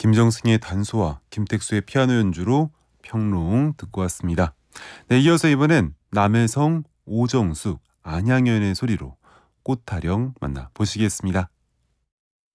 김정승의 단소와 김택수의 피아노 연주로 평롱 듣고 왔습니다. 네, 이어서 이번엔 남해성, 오정숙, 안양연의 소리로 꽃타령 만나보시겠습니다.